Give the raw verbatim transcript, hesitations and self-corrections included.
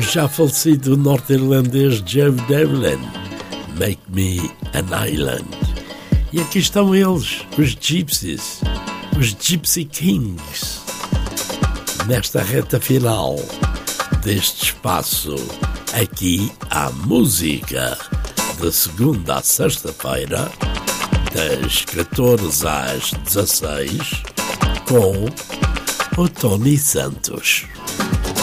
já falecido norte-irlandês Joe Devlin, Make Me an Island. E aqui estão eles, os Gypsies, os Gypsy Kings, nesta reta final deste espaço. Aqui há música de segunda a sexta-feira, das catorze às dezasseis, com o Tony Santos.